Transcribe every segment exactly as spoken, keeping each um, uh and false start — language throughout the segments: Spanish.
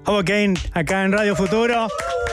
Hobo Kane, acá en Radio Futuro.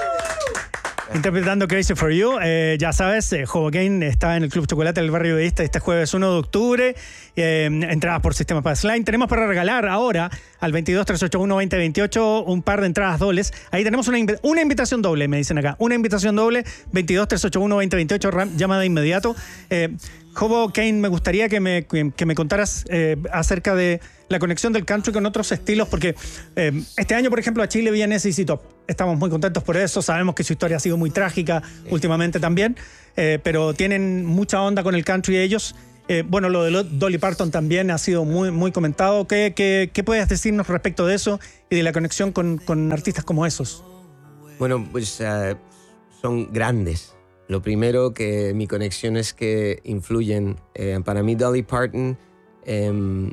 Interpretando Crazy for You. Eh, ya sabes, eh, Hobo Kane está en el Club Chocolate del Barrio Oeste este jueves uno de octubre. Eh, entradas por Sistema Passline. Tenemos para regalar ahora al veintidós, trescientos ochenta y uno, veinte veintiocho un par de entradas dobles. Ahí tenemos una, inv- una invitación doble, me dicen acá. Una invitación doble, veintidós, trescientos ochenta y uno, veinte veintiocho. Llama de inmediato. Eh, Hobo Kane, me gustaría que me, que me contaras eh, acerca de la conexión del country con otros estilos, porque eh, este año, por ejemplo, a Chile viene S Z Top. Estamos muy contentos por eso. Sabemos que su historia ha sido muy trágica sí. últimamente también, eh, pero tienen mucha onda con el country ellos. Eh, bueno, lo de Dolly Parton también ha sido muy, muy comentado. ¿Qué, qué, qué puedes decirnos respecto de eso y de la conexión con, con artistas como esos? Bueno, pues uh, son grandes. Lo primero, que mi conexión es que influyen. Eh, para mí, Dolly Parton, eh,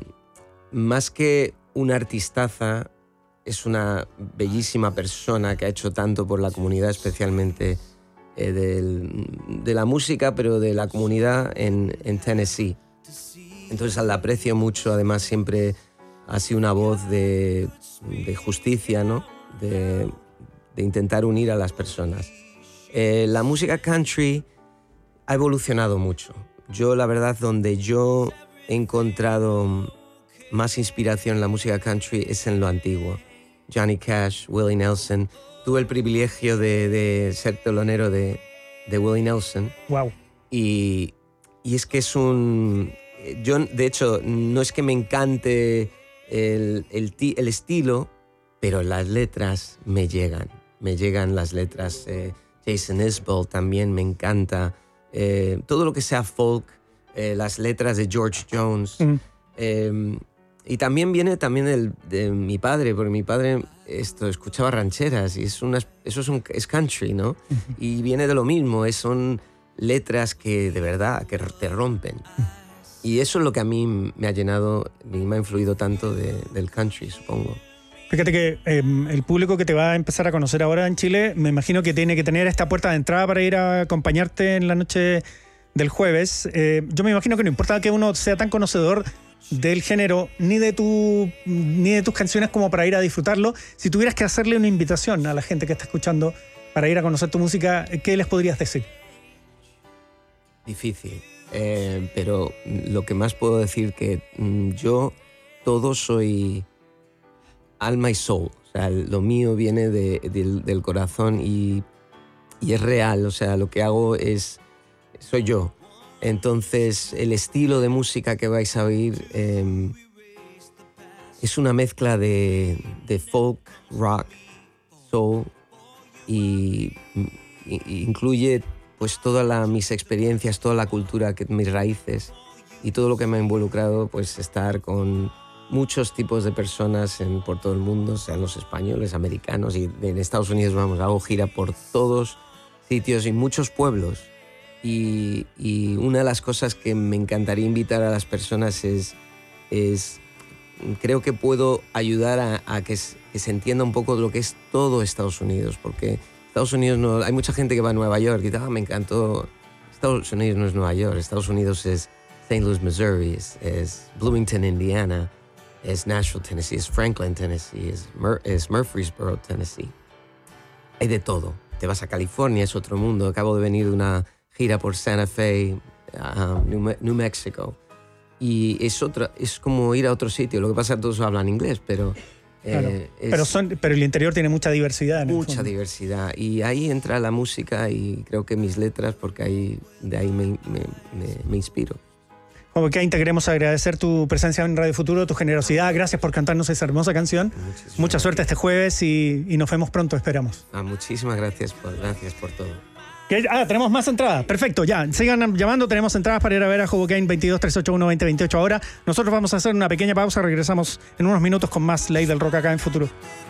más que una artistaza, es una bellísima persona que ha hecho tanto por la comunidad, especialmente eh, del, de la música, pero de la comunidad en, en Tennessee. Entonces la aprecio mucho. Además, siempre ha sido una voz de, de justicia, ¿no? De, de intentar unir a las personas. Eh, la música country ha evolucionado mucho. Yo, la verdad, donde yo he encontrado más inspiración en la música country es en lo antiguo. Johnny Cash, Willie Nelson. Tuve el privilegio de, de ser telonero de, de Willie Nelson. Wow. Y, y es que es un... Yo, de hecho, no es que me encante el, el, el estilo, pero las letras me llegan. Me llegan las letras... Eh, Jason Isbell también me encanta. Eh, todo lo que sea folk, eh, las letras de George Jones. Mm. Eh, y también viene también del, de mi padre, porque mi padre esto, escuchaba rancheras y es una, eso es, un, es country, ¿no? Uh-huh. Y viene de lo mismo, es, son letras que de verdad que te rompen. Uh-huh. Y eso es lo que a mí me ha llenado y me ha influido tanto de, del country, supongo. Fíjate que eh, el público que te va a empezar a conocer ahora en Chile, me imagino que tiene que tener esta puerta de entrada para ir a acompañarte en la noche del jueves. Eh, yo me imagino que no importa que uno sea tan conocedor del género, ni de, tu, ni de tus canciones como para ir a disfrutarlo. Si tuvieras que hacerle una invitación a la gente que está escuchando para ir a conocer tu música, ¿qué les podrías decir? Difícil, eh, pero lo que más puedo decir que mm, yo todo soy... alma y soul, o sea, lo mío viene de, de, del corazón y, y es real, o sea, lo que hago es, soy yo. Entonces, el estilo de música que vais a oír eh, es una mezcla de, de folk, rock, soul y, y incluye pues todas la, mis experiencias, toda la cultura, que, mis raíces y todo lo que me ha involucrado, pues estar con muchos tipos de personas en, por todo el mundo, sean los españoles, americanos, y en Estados Unidos, vamos, hago gira por todos sitios y muchos pueblos. Y, y una de las cosas que me encantaría invitar a las personas es, es creo que puedo ayudar a, a que, que se entienda un poco de lo que es todo Estados Unidos, porque Estados Unidos no, hay mucha gente que va a Nueva York y ah, me encantó. Estados Unidos no es Nueva York, Estados Unidos es Saint Louis, Missouri, es, es Bloomington, Indiana, es Nashville, Tennessee, es Franklin, Tennessee, es, Mur- es Murfreesboro, Tennessee. Hay de todo. Te vas a California, es otro mundo. Acabo de venir de una gira por Santa Fe, uh, New, Me- New Mexico. Y es, otra, es como ir a otro sitio. Lo que pasa es que todos hablan inglés, pero... Claro. Eh, es pero, son, pero el interior tiene mucha diversidad. En mucha diversidad. Y ahí entra la música y creo que mis letras, porque ahí, de ahí me, me, me, me inspiro. Hobo Kane, te queremos agradecer tu presencia en Radio Futuro, tu generosidad. Gracias por cantarnos esa hermosa canción. Muchísimas Mucha gracias. Suerte este jueves y, y nos vemos pronto, esperamos. Ah, muchísimas gracias por, gracias por todo. ¿Qué? Ah, tenemos más entradas. Perfecto, ya. Sigan llamando, tenemos entradas para ir a ver a Hobo Kane. Veintidós, trescientos ochenta y uno, veinte veintiocho ahora. Nosotros vamos a hacer una pequeña pausa. Regresamos en unos minutos con más Ley del Rock acá en Futuro.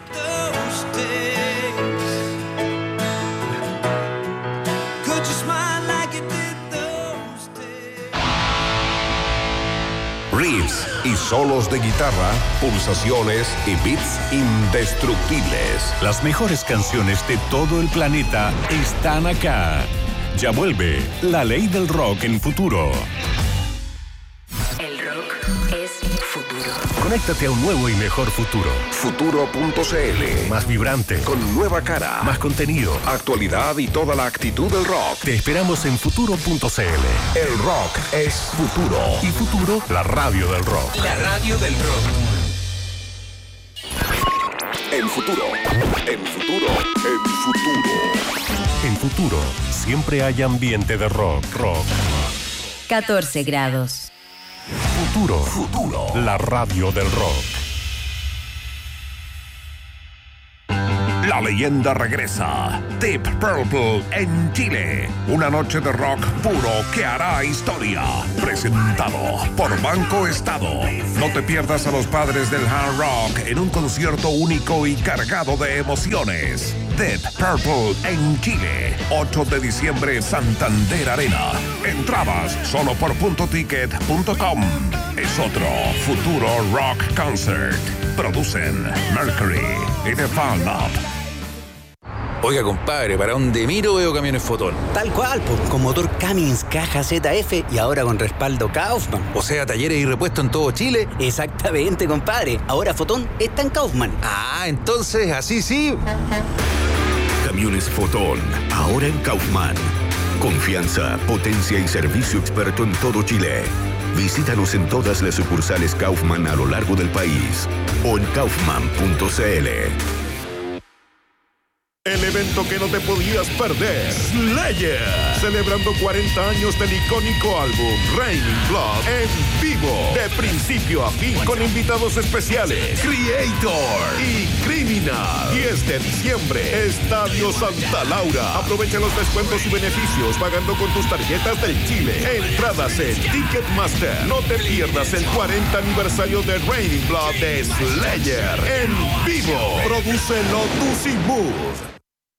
Riffs y solos de guitarra, pulsaciones y beats indestructibles. Las mejores canciones de todo el planeta están acá. Ya vuelve La Ley del Rock en Futuro. El rock es futuro. Conéctate a un nuevo y mejor futuro. Futuro punto c l. Más vibrante, Con nueva cara, más contenido. actualidad y toda la actitud del rock. Te esperamos en futuro punto c l. El rock es futuro. Y Futuro, la radio del rock. La radio del rock. En futuro, en futuro, en futuro. En Futuro, siempre hay ambiente de rock, rock. catorce grados. Futuro, Futuro. la radio del rock. La leyenda regresa. Deep Purple en Chile. Una noche de rock puro que hará historia. Presentado por Banco Estado. No te pierdas a los padres del hard rock en un concierto único y cargado de emociones. Deep Purple en Chile. ocho de diciembre, Santander Arena. Entradas solo por punto ticket punto com. Es otro Futuro Rock Concert. Producen Mercury y The Fan Up. Oiga, compadre, para donde miro veo camiones Fotón. Tal cual, pues, con motor Cummins caja Z F y ahora con respaldo Kaufman. O sea, talleres y repuestos en todo Chile. Exactamente, compadre. Ahora Fotón está en Kaufman. Ah, entonces, así sí. Camiones Fotón, ahora en Kaufman. Confianza, potencia y servicio experto en todo Chile. Visítanos en todas las sucursales Kaufman a lo largo del país o en kaufman punto c l. El evento que no te podías perder, Slayer, celebrando cuarenta años del icónico álbum Raining Blood en vivo, de principio a fin, con invitados especiales, Creator y Criminal. diez de diciembre, Estadio Santa Laura. Aprovecha los descuentos y beneficios pagando con tus tarjetas del Chile. Entradas en Ticketmaster. No te pierdas el cuarenta aniversario de Raining Blood de Slayer en vivo. Produce Lotus y Mood.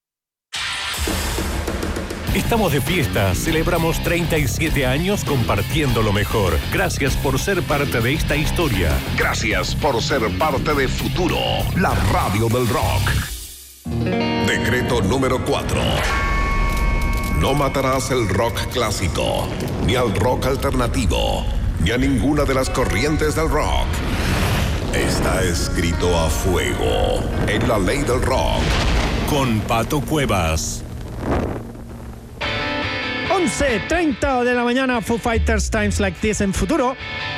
Estamos de fiesta, celebramos treinta y siete años compartiendo lo mejor. Gracias por ser parte de esta historia. Gracias por ser parte de Futuro, la radio del rock. Decreto número cuatro. No matarás el rock clásico, ni al rock alternativo, ni a ninguna de las corrientes del rock. Está escrito a fuego en la ley del rock. Con Pato Cuevas. once treinta de la mañana, Foo Fighters, Times Like This en Futuro.